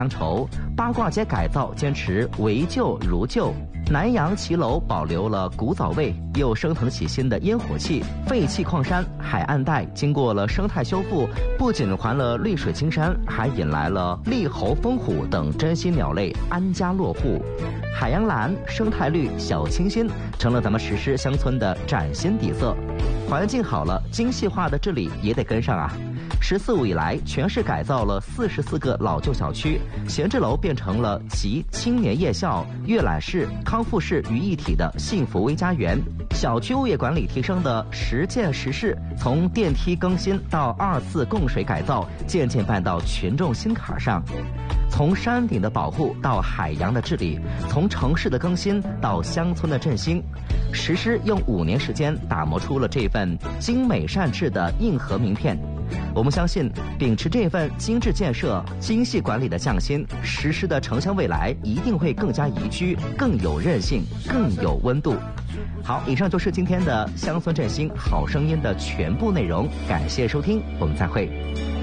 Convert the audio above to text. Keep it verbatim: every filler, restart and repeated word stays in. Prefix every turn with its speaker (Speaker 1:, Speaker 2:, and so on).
Speaker 1: 乡愁，八卦街改造坚持为旧如旧，南阳骑楼保留了古早味，又升腾起新的烟火气。废弃矿山海岸带经过了生态修复，不仅还了绿水青山，还引来了丽猴、蜂虎等珍稀鸟类安家落户。海洋蓝、生态绿、小清新成了咱们石狮乡村的崭新底色。环境好了，精细化的治理也得跟上啊。十四五以来，全市改造了四十四个老旧小区，闲置楼变成了集青年夜校、阅览室、康复室于一体的幸福微家园。小区物业管理提升的实践实事，从电梯更新到二次供水改造，渐渐办到群众心坎上。从山顶的保护到海洋的治理，从城市的更新到乡村的振兴，石狮用五年时间打磨出了这份精美善治的硬核名片。我们相信，秉持这份精致建设、精细管理的匠心，石狮的城乡未来一定会更加宜居、更有韧性、更有温度。好，以上就是今天的乡村振兴好声音的全部内容，感谢收听，我们再会。